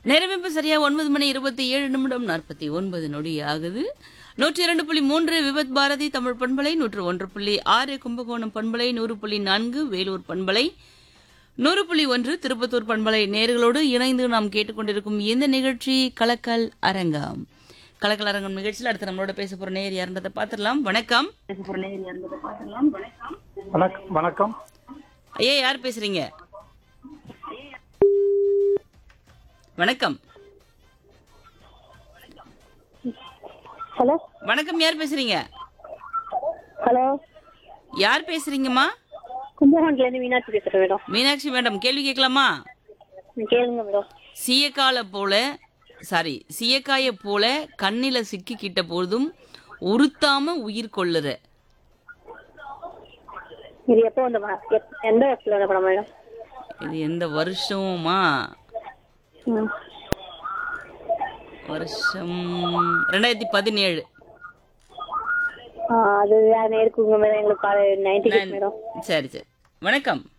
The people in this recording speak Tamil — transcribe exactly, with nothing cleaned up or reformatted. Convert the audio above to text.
நேரம் இப்ப சரியா ஒன்பது மணி இருபத்தி ஏழு நிமிடம் நாற்பத்தி ஒன்பது நொடி ஆகுது. நூற்றி இரண்டு புள்ளி மூன்று விபத் பாரதி தமிழ் பண்பலை, நூற்று ஒன்று புள்ளி ஆறு கும்பகோணம் பண்பலை, நூறு புள்ளி நான்கு வேலூர் பண்பலை, நூறு புள்ளி ஒன்று திருப்பத்தூர் பண்பலை நேர்களோடு இணைந்து நாம் கேட்டுக்கொண்டிருக்கும் இந்த நிகழ்ச்சி கலக்கல் அரங்கம். கலக்கல் அரங்கம் நிகழ்ச்சியில் அடுத்து நம்மளோட பேச போற நேர் யாருன்றதை பார்த்துடலாம். வணக்கம். வணக்கம் வணக்கம் ஐயா, யார் பேசுறீங்க? வணக்கம். ஹலோ வணக்கம், யார் பேசுறீங்க? ஹலோ யார் பேசுறீங்கம்மா? கும்பகோணத்துலேருந்து மீனாட்சி பேசுகிறேன் மேடம். மீனாட்சி மேடம், கேள்வி கேட்கலாமா? கேளுங்க மேடம். சீயக்கால போல சாரி சீயக்காய போல கண்ணில சிக்கிக்கிட்ட போதும் உறுத்தாம உயிர் கொள்ளுற. இது எப்போ வந்த படம்? எப்- எந்த வருஷத்துல வந்த படம் மேடம்? இது எந்த வருஷமா? ம். வருஷம் ரெண்டாயிரத்தி பதினேழு. ஆ, அது வேற இருக்குங்க மேடம். எங்களுக்கு நைன்டி நான்- மேடம். சரி சரி. வணக்கம்.